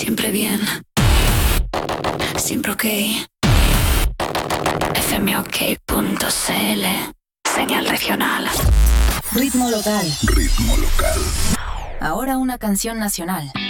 Siempre bien. Siempre ok. fmok.cl. Señal regional. Ritmo local. Ritmo local. Ahora una canción nacional.